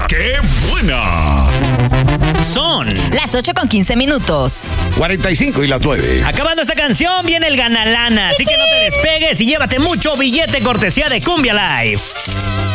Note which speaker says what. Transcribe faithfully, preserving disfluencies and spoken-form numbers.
Speaker 1: ¡Qué buena!
Speaker 2: Son
Speaker 3: las ocho con quince minutos.
Speaker 4: cuarenta y cinco y las nueve.
Speaker 2: Acabando esta canción viene el Ganalana, así que no te despegues y llévate mucho billete cortesía de Cumbia Live.